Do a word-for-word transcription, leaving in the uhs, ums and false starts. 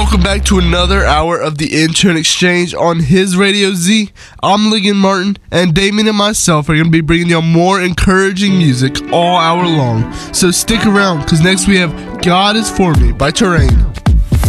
Welcome back to another hour of the Intern Exchange on his Radio Z. I'm Ligon Martin, and Damien and myself are going to be bringing you more encouraging music all hour long. So stick around, because next we have God Is For Me by Terrain.